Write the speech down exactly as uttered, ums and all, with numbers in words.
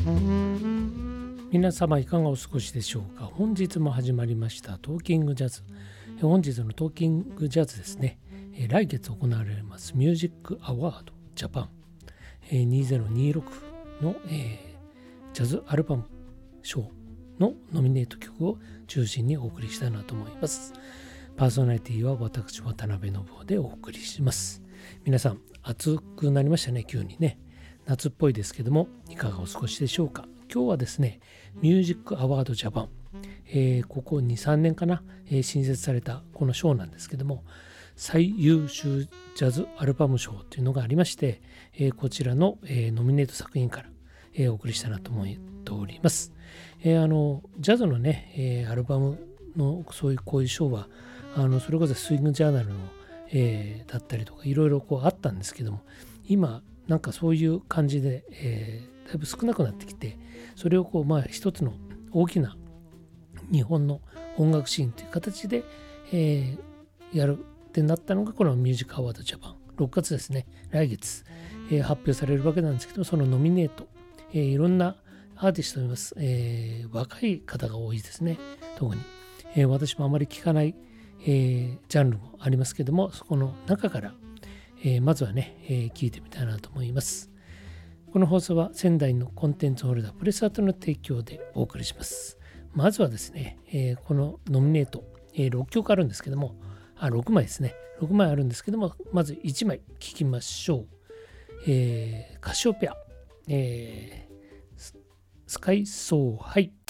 皆様いかがお過ごしでしょうか。本日も始まりましたトーキングジャズ。本日のトーキングジャズですね、来月行われますミュージックアワードジャパンにせんにじゅうろくの、えー、ジャズアルバム賞のノミネート曲を中心にお送りしたいなと思います。パーソナリティは私渡辺信夫でお送りします。皆さん暑くなりましたね。急にね、夏っぽいですけども、いかがお過ごしでしょうか。今日はですね、ミュージックアワードジャパン、えー、ここにさんねんかな、えー、新設されたこの賞なんですけども、最優秀ジャズアルバム賞というのがありまして、えー、こちらの、えー、ノミネート作品から、えー、お送りしたいなと思っております。えー、あのジャズのね、えー、アルバムのそういうこういう賞はあのそれこそスイングジャーナルの、えー、だったりとかいろいろこうあったんですけども、今なんかそういう感じで、えー、だいぶ少なくなってきて、それをこうまあ一つの大きな日本の音楽シーンという形で、えー、やるってなったのがこのミュージックアワードジャパン、ろくがつですね、来月、えー、発表されるわけなんですけど、そのノミネート、えー、いろんなアーティストを見ます、えー、若い方が多いですね。特に、えー、私もあまり聞かない、えー、ジャンルもありますけども、そこの中から、えー、まずはね、えー、聞いてみたいなと思います。この放送は仙台のコンテンツホルダープレスアートの提供でお送りします。まずはですね、えー、このノミネート、えー、ろっきょくあるんですけども、あ、ろくまいですね。ろくまいあるんですけども、まずいちまい聞きましょう。えー、カシオペア、えー、スカイソーハイ。